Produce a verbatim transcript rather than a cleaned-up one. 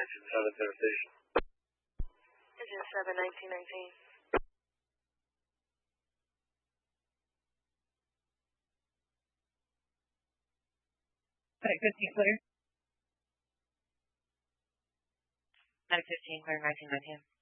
Engine seven, center station. Engine seven, nineteen nineteen. Medic fifteen, clear. Medic fifteen, clear nineteen nineteen.